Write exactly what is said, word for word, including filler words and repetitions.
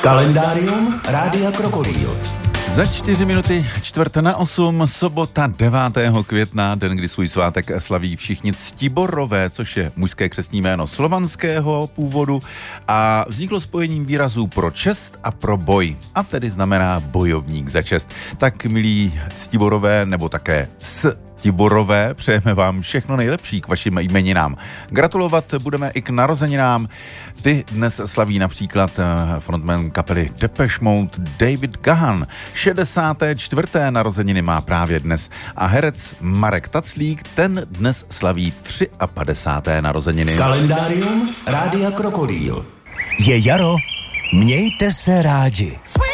Kalendárium Rádia Krokodýl. Za čtyři minuty čtvrt na osm, sobota devátého května, den, kdy svůj svátek slaví všichni Ctiborové, což je mužské křestní jméno slovanského původu a vzniklo spojením výrazů pro čest a pro boj, a tedy znamená bojovník za čest. Tak, milí Ctiborové, nebo také s Tiborové, přejeme vám všechno nejlepší k vašim jmeninám. Gratulovat budeme i k narozeninám. Ty dnes slaví například frontman kapely Depeche Mode David Gahan. šedesáté čtvrté narozeniny má právě dnes. A herec Marek Taclík, ten dnes slaví padesáté třetí narozeniny. Kalendárium Rádia Krokodýl. Je jaro, mějte se rádi.